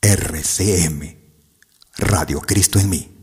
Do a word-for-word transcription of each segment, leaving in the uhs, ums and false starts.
R C M, Radio Cristo en mí.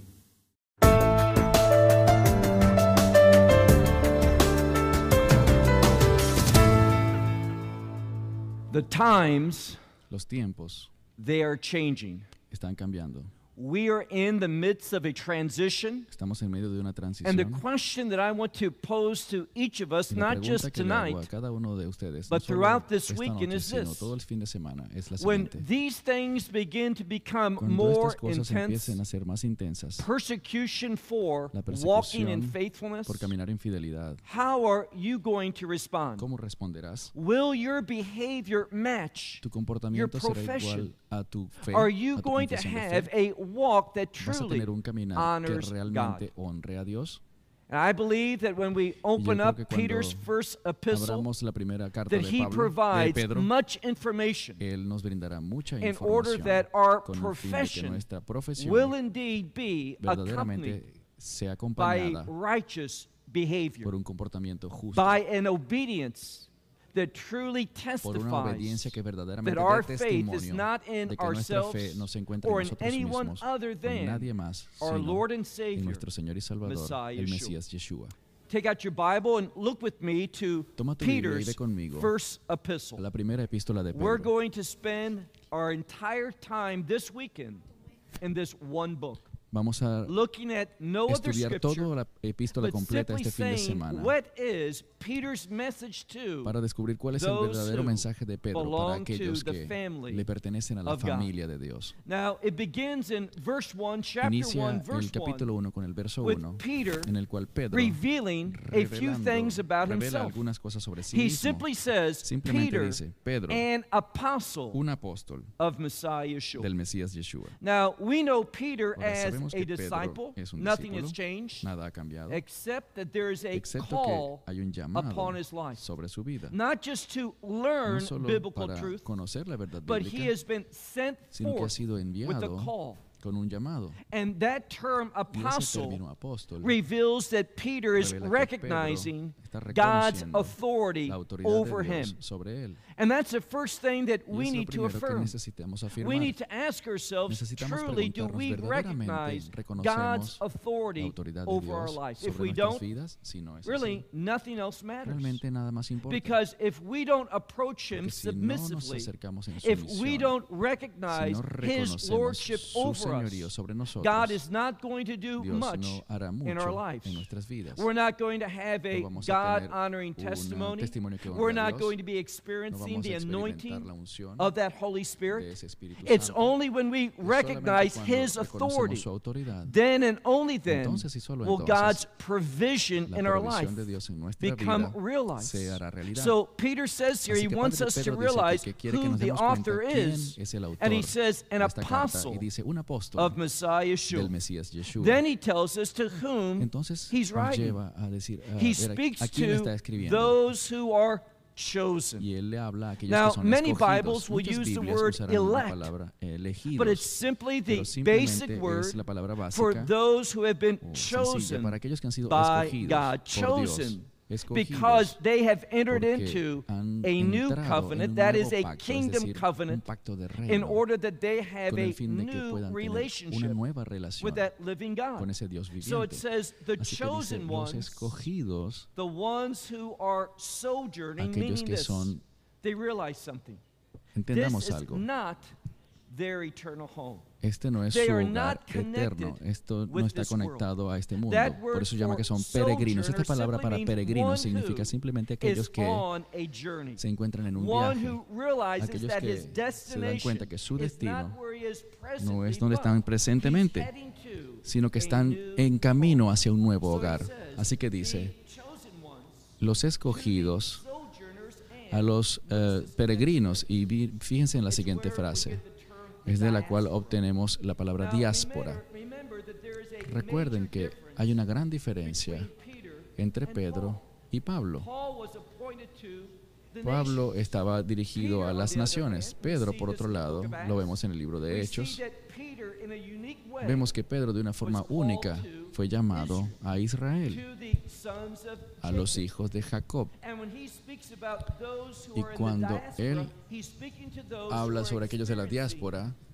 The times, Los tiempos they are changing. están cambiando. We are in the midst of a transition. Estamos en medio de una transición. And the question that I want to pose to each of us, Y la not pregunta just que le hago tonight, a cada uno de ustedes, but no solo throughout this esta weekend noche, is sino this. todo el fin de semana, es la when siguiente. these things begin to become Cuando more estas cosas intense, empiecen a ser más intensas, persecution for la walking in persecución faithfulness, por caminar en fidelidad, how are you going to respond? ¿cómo responderás? Will your behavior match ¿Tu your comportamiento será profession? igual a tu fe, Are a you tu going to confesión de have fe? a walk that ¿Vas a truly tener un caminar que honors realmente honre a Dios? And I believe that when we open creo up que cuando Peter's first epistle, Abramos la primera carta that de he Pablo, de provides Pedro, much information Él nos brindará mucha in order información that our con el fin de que profession nuestra profesión will indeed be accompanied verdaderamente sea by acompañada righteous behavior, por un comportamiento justo, by an obedience that truly por una obediencia testifies que verdaderamente that our dé faith is testimonio not in de que nuestra fe ourselves no se encuentra or en in nosotros anyone mismos, other o en than nadie más, our sino Lord and en Savior, nuestro Señor y Salvador, Messiah el Yeshua. Mesías Yeshua. Take out your Bible and look with me to Toma tu Biblia y Peter's ve conmigo first epistle. a la primera epístola de We're Pedro. going to spend our entire time this weekend in this one book, Vamos a looking at no other estudiar toda scripture, la epístola but completa simply este fin de saying semana what is Peter's message to para descubrir cuál es el those verdadero who mensaje de Pedro para belong to aquellos the que family le pertenecen a la of God. familia de Dios. Now, it begins in verse one, chapter Inicia one, verse el capítulo one, uno con el verso with uno, Peter en el cual Pedro, revealing a few revelando, things about revela himself. algunas cosas sobre sí He mismo. simply says, Simplemente Peter, dice, Pedro, an apostle un apóstol of Messiah Yeshua. del Mesías Yeshua. Now, we know Peter Ahora, as sabemos a que Pedro disciple. es un Nothing discípulo, has changed, nada ha cambiado, except that there is a excepto call que hay un llamado upon his life. sobre su vida. Not just to No learn solo biblical para truth, conocer la verdad but he bíblica, has been sent sino que ha forth sido with a enviado call. con un llamado. And that term Y ese apostle término apóstol reveals that Peter is revela que Pedro recognizing está God's reconociendo authority la autoridad over de Dios him. sobre él. And that's the first thing that Y we es lo need to primero que affirm. necesitamos We afirmar. need to ask ourselves, Necesitamos truly, do preguntarnos, we ¿verdaderamente recognize God's reconocemos la authority autoridad de over our Dios life? If sobre we nuestras don't, vidas? Si no es really, así, nothing else matters. realmente nada más importa. Because if we don't approach Him Porque si no nos submissively, acercamos en if we sumisión, don't si recognize no His reconocemos lordship su over us, señorío sobre nosotros, God is not going to do Dios much no hará in our mucho lives. en nuestras vidas. We're not going to have a No vamos a tener God-honoring un testimony. testimonio que honre We're a not Dios. going to be No experiencing vamos the a experimentar anointing la unción of that Holy de Spirit. ese Espíritu It's Santo. only when we Es solamente recognize cuando His reconocemos authority, su autoridad, then and only then entonces y solo will entonces, God's provision la in our life provisión de Dios en nuestra become vida realized. se hará realidad. So Peter says here, Así he que wants Padre us to Pedro dice realize que quiere que who nos the demos cuenta author quién is. es el autor And he says, an de esta carta, apostle y dice un apóstol of Messiah del Yeshua. Mesías Yeshua. Then he tells us to whom Entonces he's nos writing. lleva a decir a, He ver, a- speaks a quién le está to escribiendo. those who are chosen. Y él le habla a aquellos Now, que son many escogidos. Bibles will Muchas use the Biblias word usarán la elect, palabra elegidos, But it's simply the pero simplemente basic word es la palabra for básica those who have been o sencilla chosen para aquellos que han sido by escogidos God, por chosen Dios, escogidos because they have entered porque into han a new entrado en covenant un that nuevo is a pacto, es kingdom decir, un covenant pacto de in reino, order that they have con a el fin de que new puedan tener una relationship nueva relación with that living con God. ese Dios So it viviente. says the Así que dice, chosen los ones, escogidos, the ones who are sojourning, aquellos meaning que this, son, they realize something. entendamos This is algo, not their eternal home. este no es They su are hogar not connected eterno, esto with no está this conectado a este mundo, That word por eso llama que for son peregrinos. Esta sojourner palabra simply para means peregrinos one significa who simplemente aquellos is que on a journey. se encuentran en un One viaje, who realizes aquellos that que his se dan destination cuenta que su is destino not where he is no es presently, donde están but presentemente, he's heading to sino que a están new en camino hacia un nuevo So it hogar. says, Así que the dice, chosen ones, los escogidos sojourners, a and los eh, peregrinos, y vi- fíjense en la siguiente frase, es de la cual obtenemos la palabra Now, diáspora. remember- remember that there is a Recuerden major que difference hay una gran diferencia between Peter entre and Pedro Paul. y Pablo. Paul was appointed to the Pablo nations. estaba dirigido a las naciones. Pedro, por otro lado, lo vemos en el libro de We Hechos, see that Peter, in a unique way, vemos que Pedro de una forma única fue llamado a Israel, to the sons of a los Jacob. hijos de Jacob. And when he speaks about those who Y are in the cuando diaspora, él he's speaking to those who Habla are sobre aquellos de la experiencing diáspora,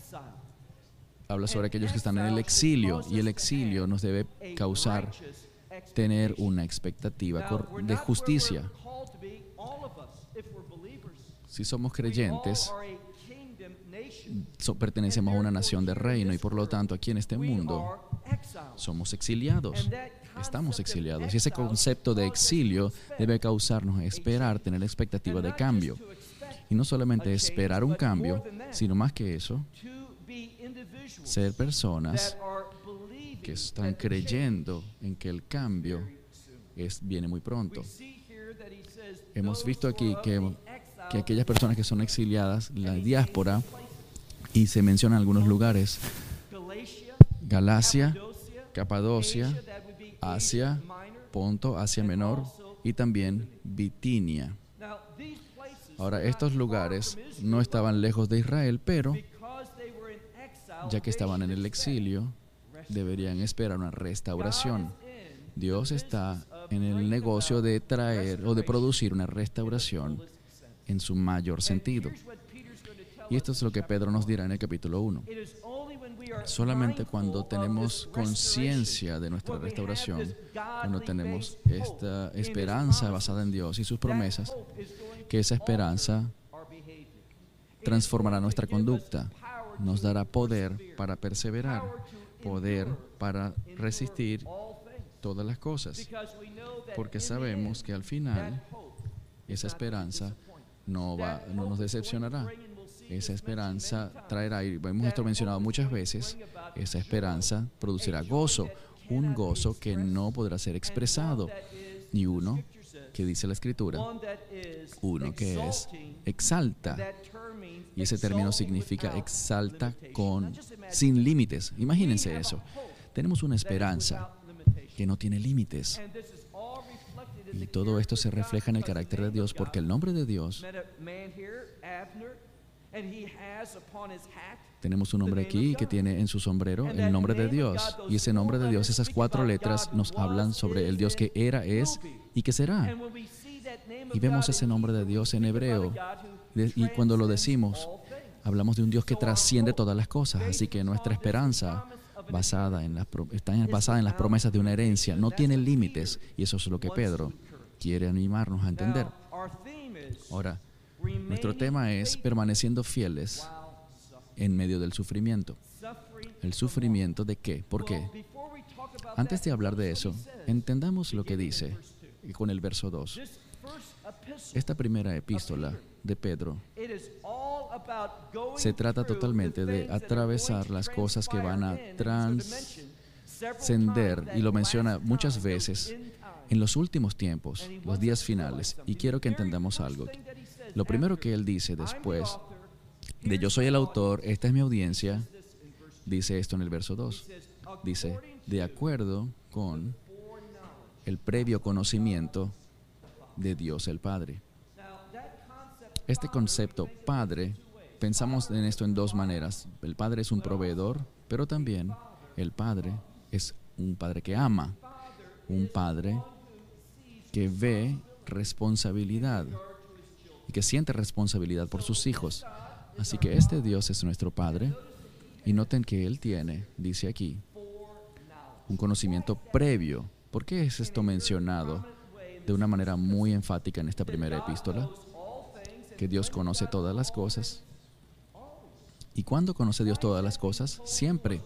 habla sobre aquellos que están en el exilio, y el exilio nos debe causar tener una expectativa de justicia. Si somos creyentes, so, pertenecemos a una nación de reino, y por lo tanto aquí en este mundo somos exiliados. Estamos exiliados, y ese concepto de exilio debe causarnos esperar, tener expectativa de cambio. Y no solamente esperar un cambio, sino más que eso, ser personas que están creyendo en que el cambio es, viene muy pronto. Hemos visto aquí que, que aquellas personas que son exiliadas, la diáspora, y se mencionan algunos lugares: Galacia, Capadocia, Asia, Ponto, Asia Menor, y también Bitinia. Ahora, estos lugares no estaban lejos de Israel, pero ya que estaban en el exilio, deberían esperar una restauración. Dios está en el negocio de traer o de producir una restauración en su mayor sentido. Y esto es lo que Pedro nos dirá en el capítulo uno. Solamente cuando tenemos conciencia de nuestra restauración, cuando tenemos esta esperanza basada en Dios y sus promesas, que esa esperanza transformará nuestra conducta, nos dará poder para perseverar, poder para resistir todas las cosas, porque sabemos que al final esa esperanza no, va, no nos decepcionará. Esa esperanza traerá, y hemos esto mencionado muchas veces, esa esperanza producirá gozo, un gozo que no podrá ser expresado, y uno que dice la Escritura, uno que es exalta, y ese término significa exalta con, sin límites. Imagínense eso. Tenemos una esperanza que no tiene límites. Y todo esto se refleja en el carácter de Dios, porque el nombre de Dios, tenemos un hombre aquí que tiene en su sombrero el nombre de Dios, y ese nombre de Dios, esas cuatro letras nos hablan sobre el Dios que era, es y que será. Y vemos ese nombre de Dios en hebreo, y cuando lo decimos, hablamos de un Dios que trasciende todas las cosas. Así que nuestra esperanza basada en las, está basada en las promesas de una herencia no tiene límites, y eso es lo que Pedro quiere animarnos a entender. Ahora, nuestro tema es permaneciendo fieles en medio del sufrimiento. ¿El sufrimiento de qué? ¿Por qué? Antes de hablar de eso, entendamos lo que dice con el verso dos. Esta primera epístola de Pedro se trata totalmente de atravesar las cosas que van a trascender, y lo menciona muchas veces, en los últimos tiempos, los días finales. Y quiero que entendamos algo. Lo primero que él dice después de yo soy el autor, esta es mi audiencia, dice esto en el verso dos. Dice, de acuerdo con el previo conocimiento de Dios el Padre. Este concepto Padre, pensamos en esto en dos maneras. El Padre es un proveedor, pero también el Padre es un Padre que ama, un Padre que ve responsabilidad y que siente responsabilidad por sus hijos. Así que este Dios es nuestro Padre, y noten que Él tiene, dice aquí, un conocimiento previo. ¿Por qué es esto mencionado de una manera muy enfática en esta primera epístola? Que Dios conoce todas las cosas. ¿Y cuándo conoce Dios todas las cosas? Siempre.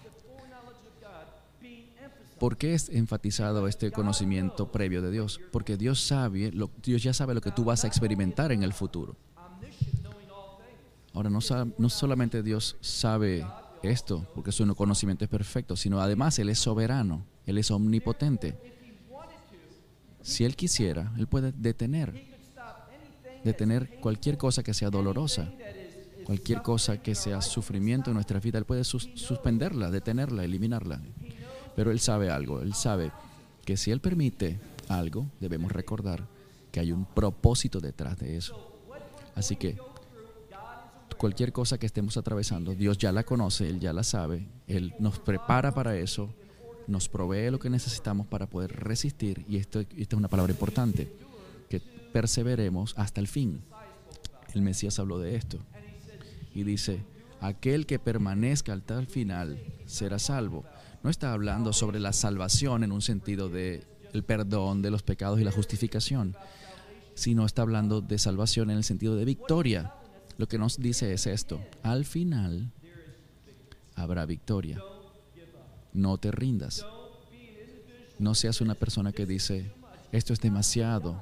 ¿Por qué es enfatizado este conocimiento previo de Dios? Porque Dios sabe, lo, Dios ya sabe lo que tú vas a experimentar en el futuro. Ahora, no, no solamente Dios sabe esto, porque su conocimiento es perfecto, sino además Él es soberano, Él es omnipotente. Si Él quisiera, Él puede detener, detener cualquier cosa que sea dolorosa, cualquier cosa que sea sufrimiento en nuestra vida. Él puede sus, suspenderla, detenerla, eliminarla. Pero Él sabe algo, Él sabe que si Él permite algo, debemos recordar que hay un propósito detrás de eso. Así que cualquier cosa que estemos atravesando, Dios ya la conoce, Él ya la sabe, Él nos prepara para eso, nos provee lo que necesitamos para poder resistir, y esto, esta es una palabra importante, que perseveremos hasta el fin. El Mesías habló de esto y dice, aquel que permanezca hasta el final será salvo. No está hablando sobre la salvación en un sentido de el perdón de los pecados y la justificación, sino está hablando de salvación en el sentido de victoria. Lo que nos dice es esto: al final habrá victoria. No te rindas. No seas una persona que dice, esto es demasiado.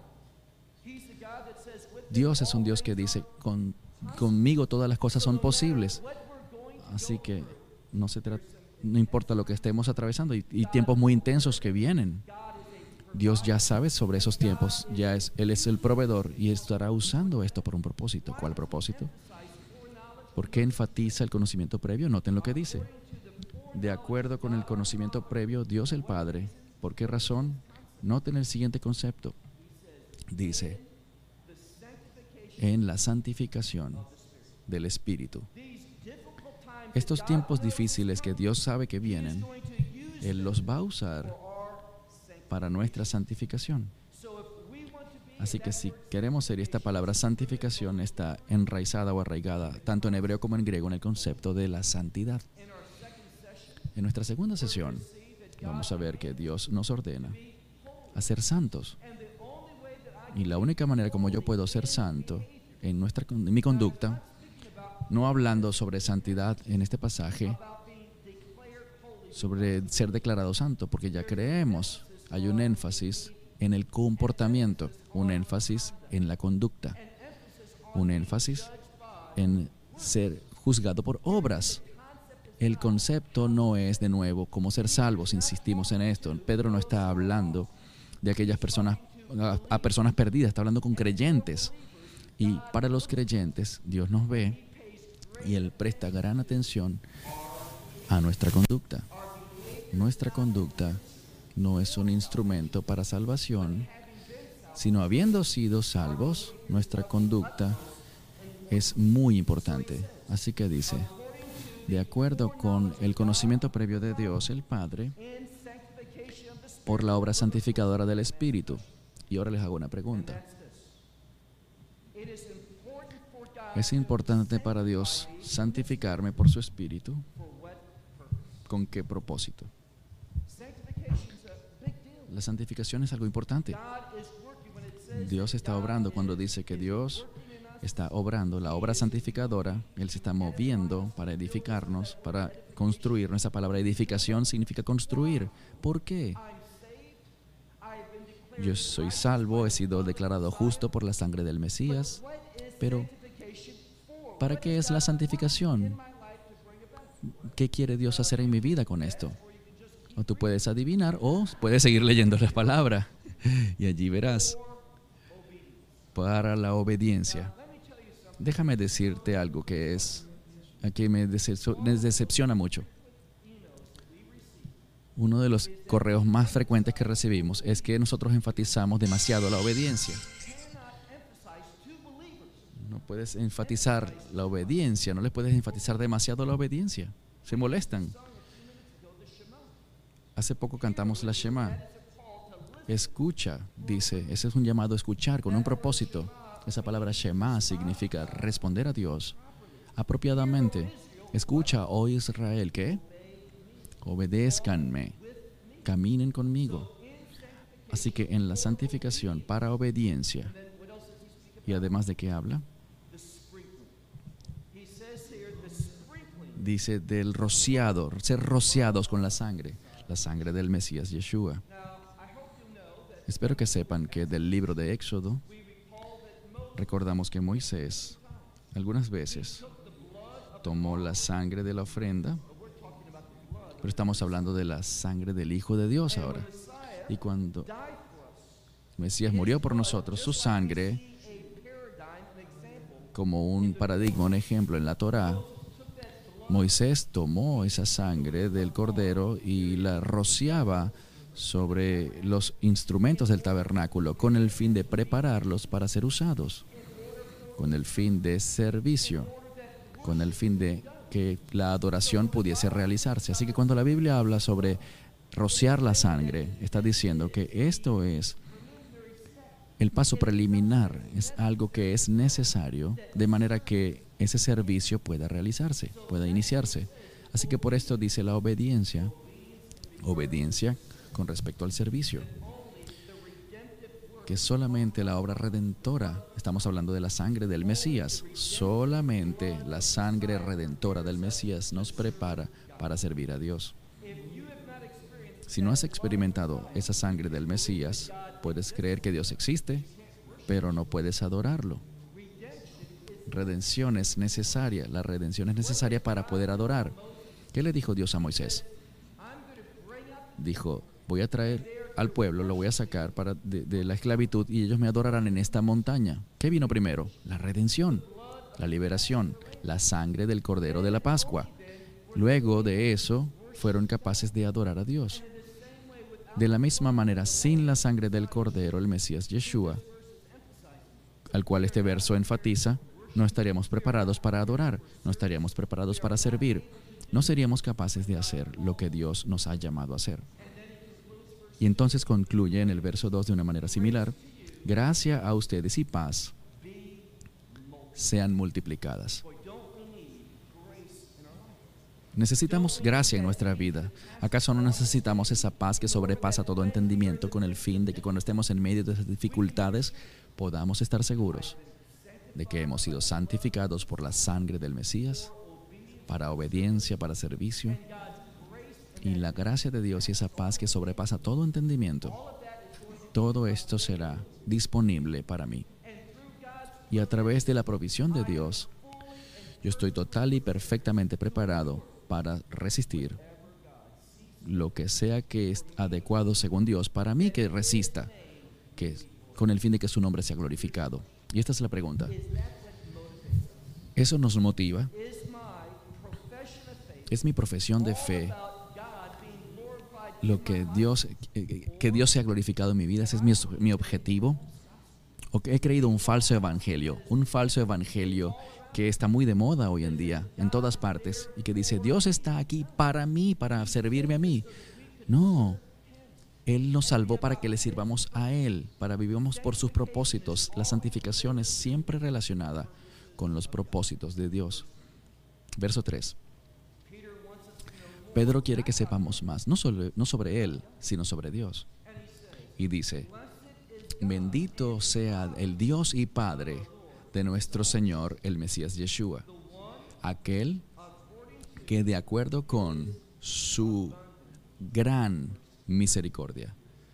Dios es un Dios que dice, Con, conmigo todas las cosas son posibles. Así que no se trata, no importa lo que estemos atravesando, y, y tiempos muy intensos que vienen. Dios ya sabe sobre esos tiempos. Ya es, Él es el proveedor y estará usando esto por un propósito. ¿Cuál propósito? ¿Por qué enfatiza el conocimiento previo? Noten lo que dice. De acuerdo con el conocimiento previo, Dios el Padre. ¿Por qué razón? Noten el siguiente concepto. Dice, en la santificación del Espíritu. Estos tiempos difíciles que Dios sabe que vienen, Él los va a usar para nuestra santificación. Así que si queremos ser, esta palabra santificación está enraizada o arraigada tanto en hebreo como en griego en el concepto de la santidad. En nuestra segunda sesión vamos a ver que Dios nos ordena a ser santos. Y la única manera como yo puedo ser santo en, nuestra, en mi conducta, no hablando sobre santidad en este pasaje, sobre ser declarado santo, porque ya creemos, hay un énfasis en el comportamiento, un énfasis en la conducta, un énfasis en ser juzgado por obras. El concepto no es, de nuevo, como ser salvos, insistimos en esto. Pedro no está hablando de aquellas personas, a, a personas perdidas, está hablando con creyentes. Y para los creyentes, Dios nos ve y Él presta gran atención a nuestra conducta. Nuestra conducta no es un instrumento para salvación, sino habiendo sido salvos, nuestra conducta es muy importante. Así que dice, de acuerdo con el conocimiento previo de Dios, el Padre, por la obra santificadora del Espíritu. Y ahora les hago una pregunta. ¿Es importante para Dios santificarme por su Espíritu? ¿Con qué propósito? La santificación es algo importante. Dios está obrando cuando dice que Dios está obrando la obra santificadora. Él se está moviendo para edificarnos, para construir. Esa palabra edificación significa construir. ¿Por qué? Yo soy salvo, he sido declarado justo por la sangre del Mesías. Pero, ¿para qué es la santificación? ¿Qué quiere Dios hacer en mi vida con esto? O tú puedes adivinar o puedes seguir leyendo la palabra y allí verás. Para la obediencia. Déjame decirte algo que es, que me decepciona mucho. Uno de los correos más frecuentes que recibimos es que nosotros enfatizamos demasiado la obediencia. No puedes enfatizar la obediencia, no les puedes enfatizar demasiado la obediencia. Se molestan. Hace poco cantamos la Shema. Escucha, dice, ese es un llamado a escuchar con un propósito. Esa palabra Shema significa responder a Dios apropiadamente. Escucha, oh Israel, ¿qué? Obedézcanme, caminen conmigo. Así que en la santificación para obediencia, y además de qué habla, dice del rociado, ser rociados con la sangre, la sangre del Mesías Yeshua. Espero que sepan que del libro de Éxodo recordamos que Moisés algunas veces tomó la sangre de la ofrenda, pero estamos hablando de la sangre del Hijo de Dios ahora. Y cuando Mesías murió por nosotros, su sangre, como un paradigma, un ejemplo en la Torá, Moisés tomó esa sangre del cordero y la rociaba sobre los instrumentos del tabernáculo con el fin de prepararlos para ser usados, con el fin de servicio, con el fin de que la adoración pudiese realizarse. Así que cuando la Biblia habla sobre rociar la sangre, está diciendo que esto es El paso preliminar es algo que es necesario de manera que ese servicio pueda realizarse, pueda iniciarse. Así que por esto dice la obediencia, obediencia con respecto al servicio. Que solamente la obra redentora, estamos hablando de la sangre del Mesías, solamente la sangre redentora del Mesías nos prepara para servir a Dios. Si no has experimentado esa sangre del Mesías, puedes creer que Dios existe, pero no puedes adorarlo. Redención es necesaria, la redención es necesaria para poder adorar. ¿Qué le dijo Dios a Moisés? Dijo, voy a traer al pueblo, lo voy a sacar para de, de la esclavitud y ellos me adorarán en esta montaña. ¿Qué vino primero? La redención, la liberación, la sangre del Cordero de la Pascua. Luego de eso, fueron capaces de adorar a Dios. De la misma manera, sin la sangre del Cordero, el Mesías Yeshua, al cual este verso enfatiza, no estaríamos preparados para adorar, no estaríamos preparados para servir, no seríamos capaces de hacer lo que Dios nos ha llamado a hacer. Y entonces concluye en el verso dos de una manera similar, gracia a ustedes y paz sean multiplicadas. Necesitamos gracia en nuestra vida. ¿Acaso no necesitamos esa paz que sobrepasa todo entendimiento con el fin de que cuando estemos en medio de esas dificultades podamos estar seguros de que hemos sido santificados por la sangre del Mesías para obediencia, para servicio? Y la gracia de Dios y esa paz que sobrepasa todo entendimiento, todo esto será disponible para mí. Y a través de la provisión de Dios, yo estoy total y perfectamente preparado para resistir lo que sea que es adecuado según Dios para mí que resista, que con el fin de que su nombre sea glorificado. Y esta es la pregunta. ¿Eso nos motiva? ¿Es mi profesión de fe lo que Dios, que Dios sea glorificado en mi vida? ¿Ese es mi, mi objetivo? ¿O que he creído un falso evangelio? Un falso evangelio que está muy de moda hoy en día, en todas partes, y que dice, Dios está aquí para mí, para servirme a mí. No, Él nos salvó para que le sirvamos a Él, para vivamos por sus propósitos. La santificación es siempre relacionada con los propósitos de Dios. Verso tres. Pedro quiere que sepamos más, no sobre, no sobre Él, sino sobre Dios. Y dice, bendito sea el Dios y Padre de nuestro Señor, el Mesías Yeshua, aquel que de acuerdo con su gran misericordia.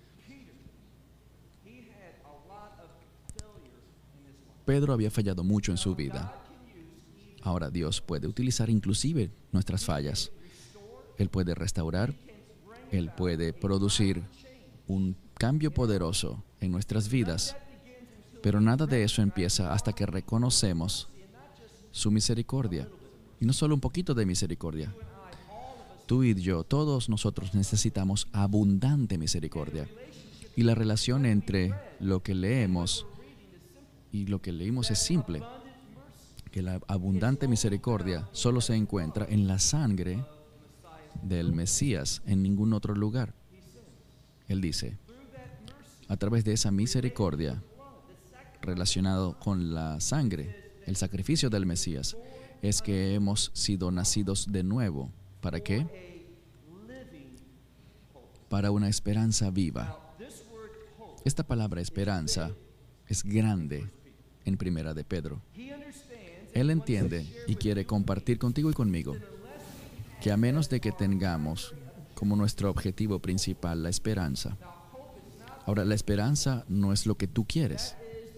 Pedro había fallado mucho en su vida. Ahora Dios puede utilizar inclusive nuestras fallas. Él puede restaurar, Él puede producir un cambio poderoso en nuestras vidas. Pero nada de eso empieza hasta que reconocemos su misericordia. Y no solo un poquito de misericordia. Tú y yo, todos nosotros necesitamos abundante misericordia. Y la relación entre lo que leemos y lo que leímos es simple. Que la abundante misericordia solo se encuentra en la sangre del Mesías, en ningún otro lugar. Él dice, a través de esa misericordia relacionado con la sangre, el sacrificio del Mesías, es que hemos sido nacidos de nuevo. ¿Para qué? Para una esperanza viva. Esta palabra esperanza es grande en Primera de Pedro. Él entiende y quiere compartir contigo y conmigo que a menos de que tengamos como nuestro objetivo principal la esperanza. Ahora, la esperanza no es lo que tú quieres.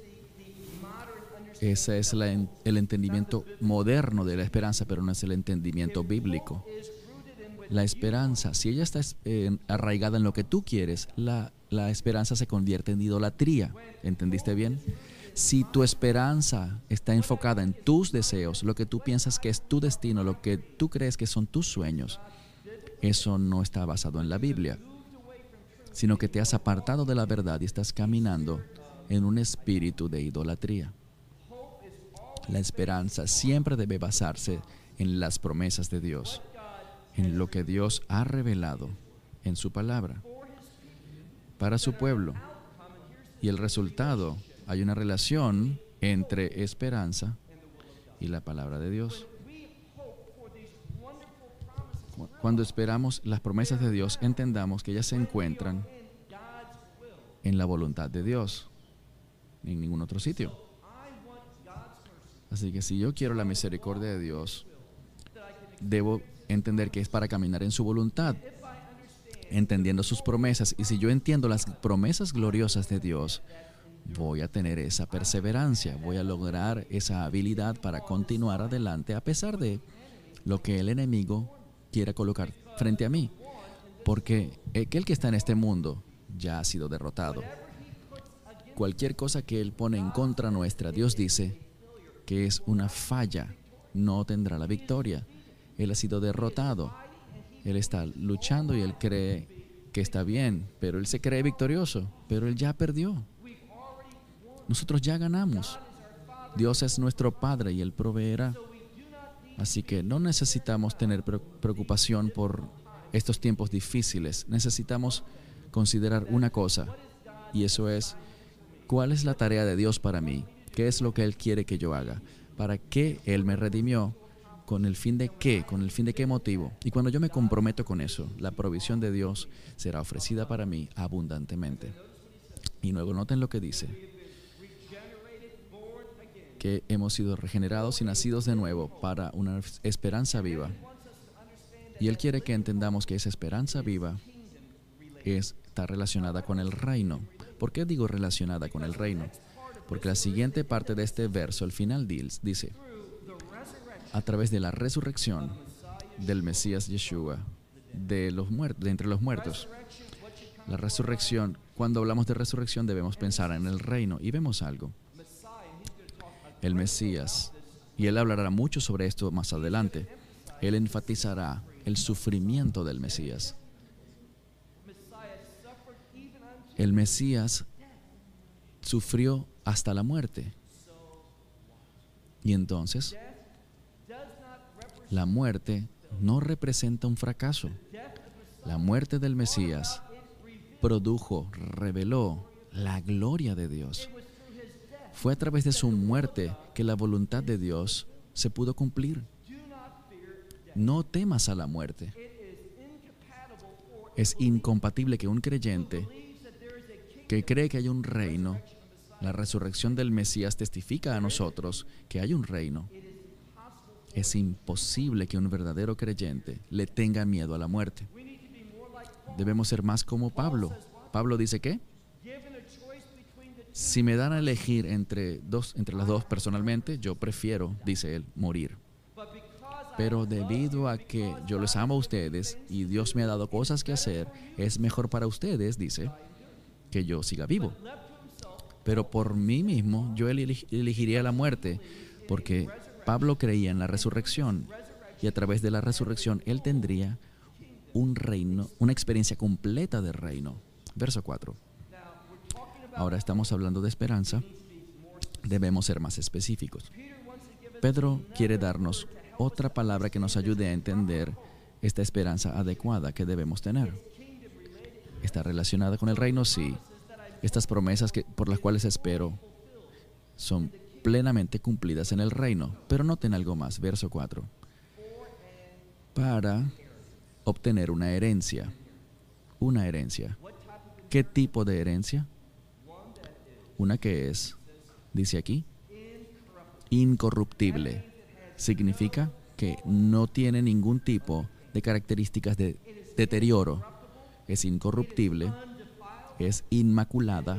Ese es la, el entendimiento moderno de la esperanza, pero no es el entendimiento bíblico. La esperanza, si ella está eh, arraigada en lo que tú quieres, la, la esperanza se convierte en idolatría. ¿Entendiste bien? Si tu esperanza está enfocada en tus deseos, lo que tú piensas que es tu destino, lo que tú crees que son tus sueños, eso no está basado en la Biblia, sino que te has apartado de la verdad y estás caminando en un espíritu de idolatría. La esperanza siempre debe basarse en las promesas de Dios, en lo que Dios ha revelado en su palabra para su pueblo. Y el resultado, hay una relación entre esperanza y la palabra de Dios. Cuando esperamos las promesas de Dios, entendamos que ellas se encuentran en la voluntad de Dios, en ningún otro sitio. Así que si yo quiero la misericordia de Dios, debo entender que es para caminar en su voluntad, entendiendo sus promesas. Y si yo entiendo las promesas gloriosas de Dios, voy a tener esa perseverancia, voy a lograr esa habilidad para continuar adelante a pesar de lo que el enemigo quiera colocar frente a mí, porque aquel que está en este mundo ya ha sido derrotado. Cualquier cosa que él pone en contra nuestra, Dios dice que es una falla, no tendrá la victoria. Él ha sido derrotado, él está luchando y él cree que está bien, pero él se cree victorioso, pero él ya perdió. Nosotros ya ganamos. Dios es nuestro Padre y él proveerá. Así que no necesitamos tener preocupación por estos tiempos difíciles. Necesitamos considerar una cosa, y eso es, ¿cuál es la tarea de Dios para mí? ¿Qué es lo que Él quiere que yo haga? ¿Para qué Él me redimió? ¿Con el fin de qué? ¿Con el fin de qué motivo? Y cuando yo me comprometo con eso, la provisión de Dios será ofrecida para mí abundantemente. Y luego noten lo que dice, que hemos sido regenerados y nacidos de nuevo para una esperanza viva. Y Él quiere que entendamos que esa esperanza viva es, está relacionada con el reino. ¿Por qué digo relacionada con el reino? Porque la siguiente parte de este verso, al final dice, a través de la resurrección del Mesías Yeshua, de, los muertos, de entre los muertos. La resurrección, cuando hablamos de resurrección debemos pensar en el reino, y vemos algo. El Mesías, y él hablará mucho sobre esto más adelante, él enfatizará el sufrimiento del Mesías. El Mesías sufrió hasta la muerte. Y entonces, la muerte no representa un fracaso. La muerte del Mesías produjo, reveló la gloria de Dios. Fue a través de su muerte que la voluntad de Dios se pudo cumplir. No temas a la muerte. Es incompatible que un creyente que cree que hay un reino, la resurrección del Mesías testifica a nosotros que hay un reino. Es imposible que un verdadero creyente le tenga miedo a la muerte. Debemos ser más como Pablo. Pablo dice que si me dan a elegir entre, dos, entre las dos personalmente, yo prefiero, dice él, morir. Pero debido a que yo les amo a ustedes y Dios me ha dado cosas que hacer, es mejor para ustedes, dice, que yo siga vivo. Pero por mí mismo yo elegiría la muerte, porque Pablo creía en la resurrección y a través de la resurrección él tendría un reino, una experiencia completa de reino. Verso cuatro. Ahora estamos hablando de esperanza, debemos ser más específicos. Pedro quiere darnos otra palabra que nos ayude a entender esta esperanza adecuada que debemos tener. ¿Está relacionada con el reino? Sí. Estas promesas que, por las cuales espero son plenamente cumplidas en el reino. Pero noten algo más, verso cuatro. Para obtener una herencia. Una herencia. ¿Qué tipo de herencia? Una que es, dice aquí, incorruptible. Significa que no tiene ningún tipo de características de deterioro. Es incorruptible, es inmaculada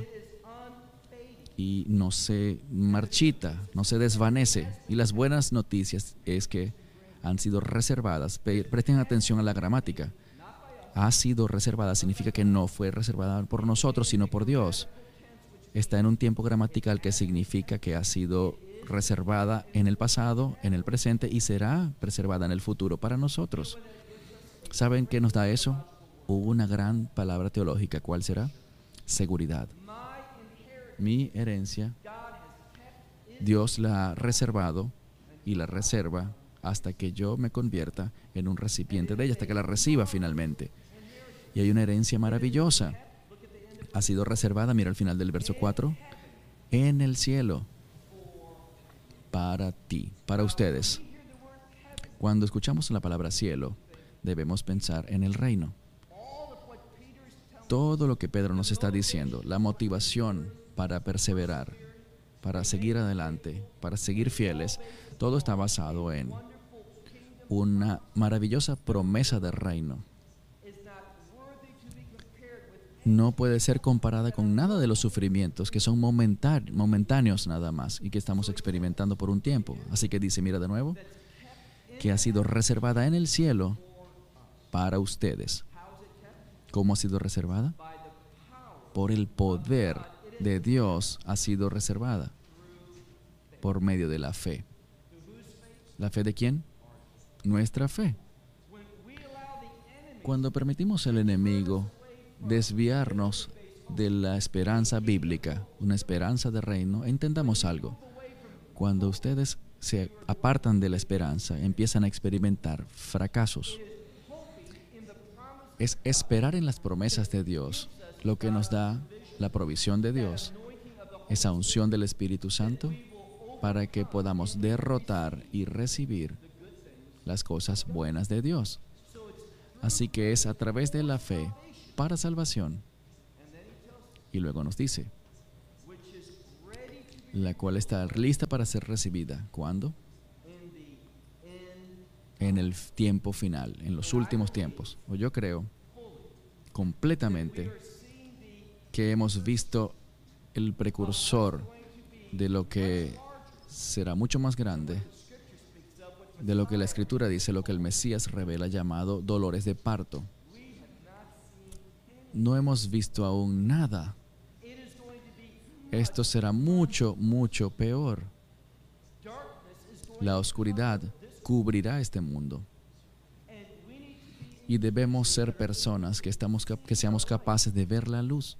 y no se marchita, no se desvanece. Y las buenas noticias es que han sido reservadas. Presten atención a la gramática. Ha sido reservada significa que no fue reservada por nosotros, sino por Dios. Está en un tiempo gramatical que significa que ha sido reservada en el pasado, en el presente y será preservada en el futuro para nosotros. ¿Saben qué nos da eso? Hubo una gran palabra teológica. ¿Cuál será? Seguridad. Mi herencia, Dios la ha reservado y la reserva hasta que yo me convierta en un recipiente de ella, hasta que la reciba finalmente. Y hay una herencia maravillosa. ha sido reservada, mira al final del verso cuatro, en el cielo, para ti, para ustedes. Cuando escuchamos la palabra cielo, debemos pensar en el reino. Todo lo que Pedro nos está diciendo, la motivación para perseverar, para seguir adelante, para seguir fieles, todo está basado en una maravillosa promesa de reino. No puede ser comparada con nada de los sufrimientos que son momentáneos, momentáneos nada más y que estamos experimentando por un tiempo. Así que dice, mira de nuevo, que ha sido reservada en el cielo para ustedes. ¿Cómo ha sido reservada? Por el poder de Dios ha sido reservada por medio de la fe. ¿La fe de quién? Nuestra fe. Cuando permitimos al enemigo desviarnos de la esperanza bíblica, una esperanza de reino, entendamos algo. Cuando ustedes se apartan de la esperanza, empiezan a experimentar fracasos. Es esperar en las promesas de Dios lo que nos da la provisión de Dios, esa unción del Espíritu Santo, para que podamos derrotar y recibir las cosas buenas de Dios. Así que es a través de la fe para salvación. Y luego nos dice, la cual está lista para ser recibida. ¿Cuándo? En el tiempo final, en los últimos tiempos. O yo creo completamente que hemos visto el precursor de lo que será mucho más grande, de lo que la Escritura dice, lo que el Mesías revela llamado dolores de parto. No hemos visto aún nada. Esto será mucho, mucho peor. La oscuridad cubrirá este mundo. Y debemos ser personas que, estamos, que seamos capaces de ver la luz.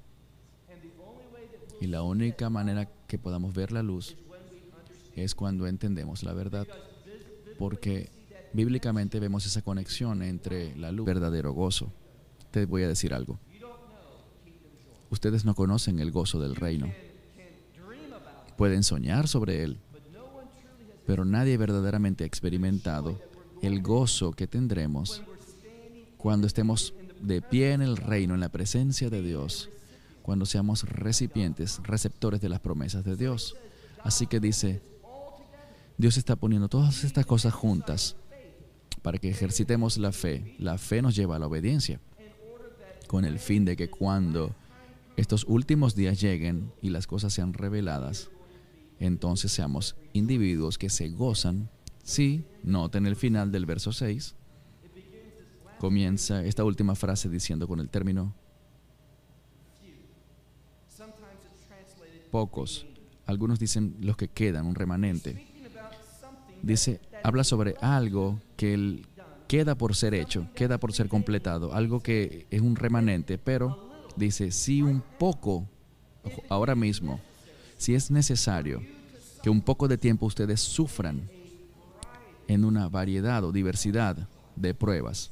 Y la única manera que podamos ver la luz es cuando entendemos la verdad. Porque bíblicamente vemos esa conexión entre la luz y el verdadero gozo. Te voy a decir algo. Ustedes no conocen el gozo del reino. Pueden soñar sobre él, pero nadie verdaderamente ha experimentado el gozo que tendremos cuando estemos de pie en el reino, en la presencia de Dios, cuando seamos recipientes, receptores de las promesas de Dios. Así que dice, Dios está poniendo todas estas cosas juntas para que ejercitemos la fe. La fe nos lleva a la obediencia, con el fin de que cuando estos últimos días lleguen y las cosas sean reveladas, entonces seamos individuos que se gozan. Sí, noten el final del verso seis. Comienza esta última frase diciendo con el término pocos. Algunos dicen los que quedan, un remanente. Dice, habla sobre algo que el, queda por ser hecho, queda por ser completado, algo que es un remanente, pero dice, si un poco, ahora mismo, si es necesario que un poco de tiempo ustedes sufran en una variedad o diversidad de pruebas.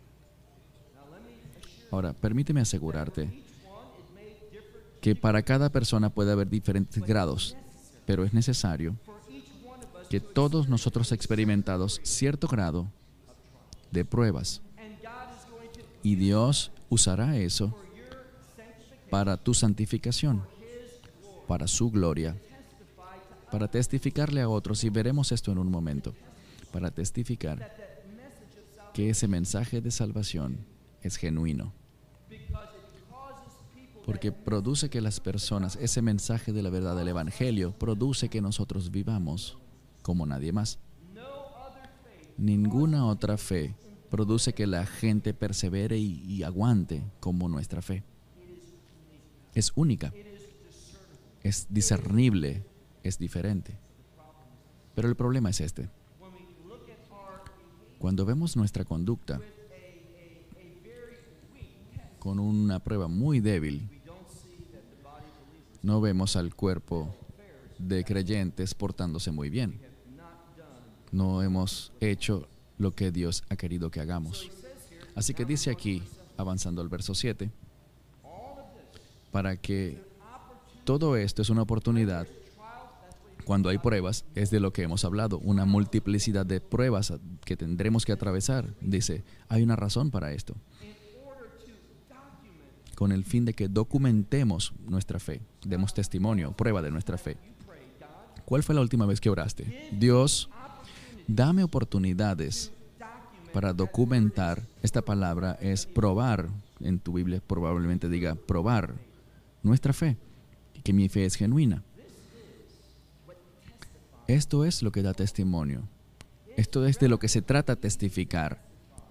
Ahora, permíteme asegurarte que para cada persona puede haber diferentes grados, pero es necesario que todos nosotros experimentados cierto grado de pruebas. Y Dios usará eso para tu santificación, para su gloria, para testificarle a otros, y veremos esto en un momento, para testificar que ese mensaje de salvación es genuino. Porque produce que las personas, ese mensaje de la verdad del Evangelio, produce que nosotros vivamos como nadie más. Ninguna otra fe produce que la gente persevere y, y aguante como nuestra fe. Es única, es discernible, es diferente. Pero el problema es este. Cuando vemos nuestra conducta con una prueba muy débil, no vemos al cuerpo de creyentes portándose muy bien. No hemos hecho lo que Dios ha querido que hagamos. Así que dice aquí, avanzando al verso siete, para que todo esto es una oportunidad. Cuando hay pruebas, es de lo que hemos hablado, una multiplicidad de pruebas que tendremos que atravesar. Dice, hay una razón para esto, con el fin de que documentemos nuestra fe, demos testimonio, prueba de nuestra fe. ¿Cuál fue la última vez que oraste? Dios, dame oportunidades para documentar. Esta palabra es probar. En tu Biblia probablemente diga probar nuestra fe, que mi fe es genuina. Esto es lo que da testimonio. Esto es de lo que se trata testificar.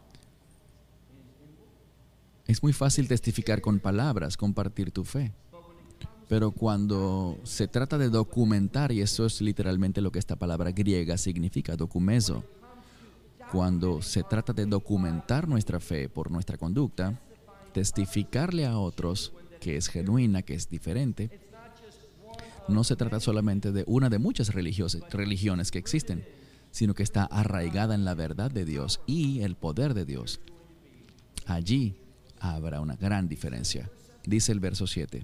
Es muy fácil testificar con palabras, compartir tu fe. Pero cuando se trata de documentar, y eso es literalmente lo que esta palabra griega significa, documezo. Cuando se trata de documentar nuestra fe por nuestra conducta, testificarle a otros que es genuina, que es diferente, no se trata solamente de una de muchas religiones que existen, sino que está arraigada en la verdad de Dios y el poder de Dios. Allí habrá una gran diferencia. Dice el verso siete.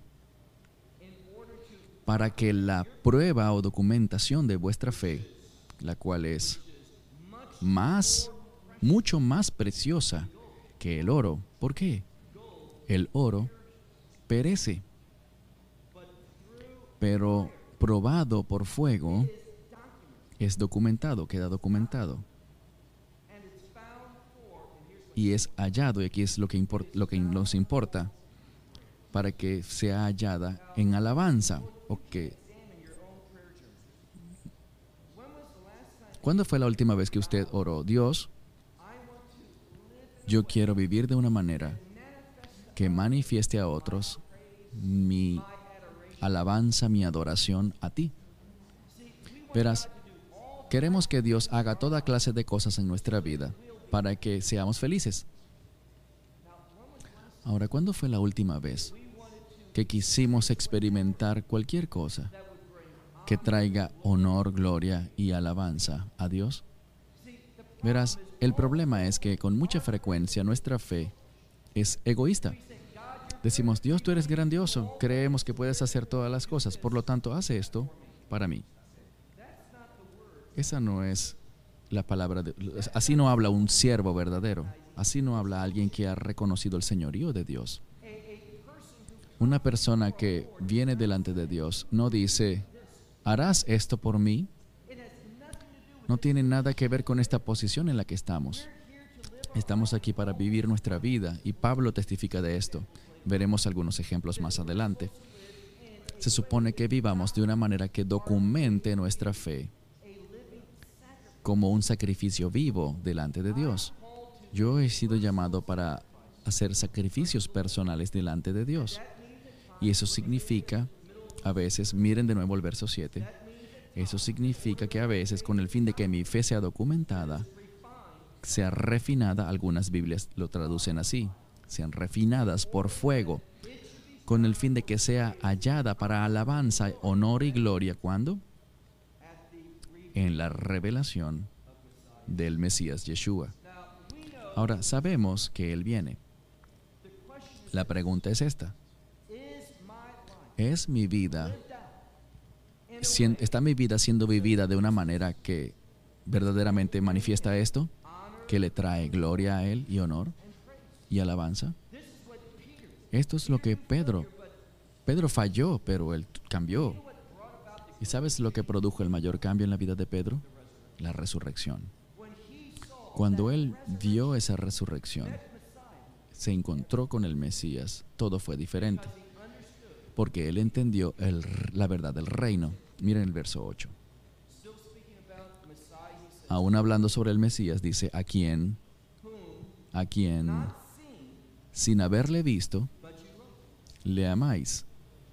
Para que la prueba o documentación de vuestra fe, la cual es más, mucho más preciosa que el oro. ¿Por qué? El oro perece, pero probado por fuego es documentado, queda documentado. Y es hallado, y aquí es lo que, import, lo que nos importa, para que sea hallada en alabanza. Okay. ¿Cuándo fue la última vez que usted oró? Dios, yo quiero vivir de una manera que manifieste a otros mi alabanza, mi adoración a ti. Verás, queremos que Dios haga toda clase de cosas en nuestra vida para que seamos felices. Ahora, ¿cuándo fue la última vez que quisimos experimentar cualquier cosa que traiga honor, gloria y alabanza a Dios? Verás, el problema es que con mucha frecuencia nuestra fe es egoísta. Decimos, Dios, tú eres grandioso, creemos que puedes hacer todas las cosas, por lo tanto, haz esto para mí. Esa no es la palabra de... Así no habla un siervo verdadero. Así no habla alguien que ha reconocido el señorío de Dios. Una persona que viene delante de Dios no dice, ¿harás esto por mí? No tiene nada que ver con esta posición en la que estamos. Estamos aquí para vivir nuestra vida y Pablo testifica de esto. Veremos algunos ejemplos más adelante. Se supone que vivamos de una manera que documente nuestra fe como un sacrificio vivo delante de Dios. Yo he sido llamado para hacer sacrificios personales delante de Dios. Y eso significa, a veces, miren de nuevo el verso siete, eso significa que a veces, con el fin de que mi fe sea documentada, sea refinada, algunas Biblias lo traducen así, sean refinadas por fuego, con el fin de que sea hallada para alabanza, honor y gloria. ¿Cuándo? En la revelación del Mesías Yeshua. Ahora, sabemos que Él viene. La pregunta es esta. ¿Es mi vida, está mi vida siendo vivida de una manera que verdaderamente manifiesta esto? ¿Que le trae gloria a Él y honor y alabanza? Esto es lo que Pedro, Pedro falló, pero Él cambió. ¿Y sabes lo que produjo el mayor cambio en la vida de Pedro? La resurrección. Cuando él vio esa resurrección, se encontró con el Mesías, todo fue diferente. Porque él entendió el, la verdad del reino. Miren el verso ocho. Aún hablando sobre el Mesías, dice, a quien, a quien, sin haberle visto, le amáis.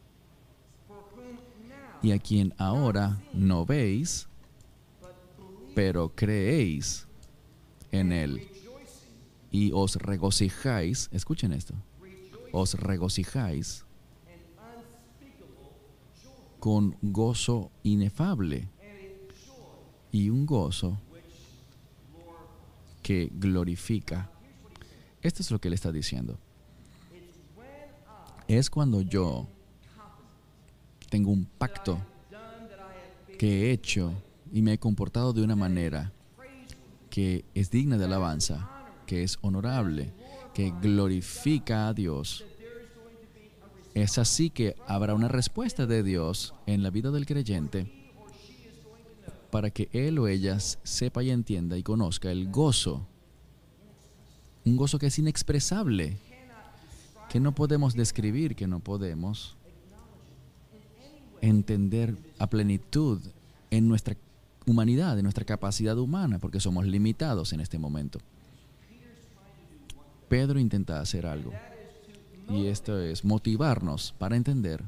Y a quien ahora no veis, pero creéis en Él. Y os regocijáis, escuchen esto, os regocijáis con gozo inefable y un gozo que glorifica. Esto es lo que Él está diciendo. Es cuando yo tengo un pacto que he hecho y me he comportado de una manera que es digna de alabanza, que es honorable, que glorifica a Dios. Es así que habrá una respuesta de Dios en la vida del creyente para que él o ella sepa y entienda y conozca el gozo, un gozo que es inexpresable, que no podemos describir, que no podemos entender a plenitud en nuestra humanidad, en nuestra capacidad humana, porque somos limitados en este momento. Pedro intenta hacer algo, y esto es motivarnos para entender: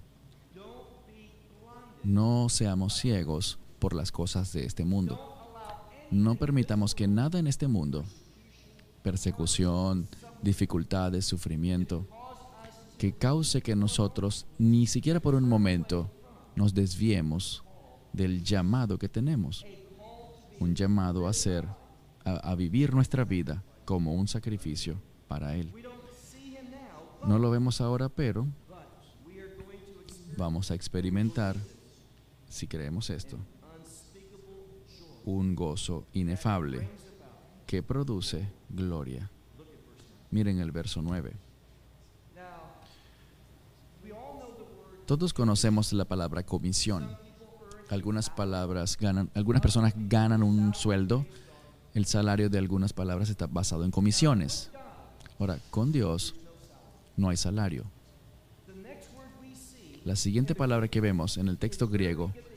no seamos ciegos por las cosas de este mundo. No permitamos que nada en este mundo, persecución, dificultades, sufrimiento, que cause que nosotros, ni siquiera por un momento, nos desviemos del llamado que tenemos. Un llamado a ser, a, a vivir nuestra vida como un sacrificio para Él. No lo vemos ahora, pero vamos a experimentar, si creemos esto, un gozo inefable que produce gloria. Miren el verso nueve. Todos conocemos la palabra comisión. Algunas palabras ganan, algunas personas ganan un sueldo. El salario de algunas palabras está basado en comisiones. Ahora, con Dios no hay salario. La siguiente palabra que vemos en el texto griego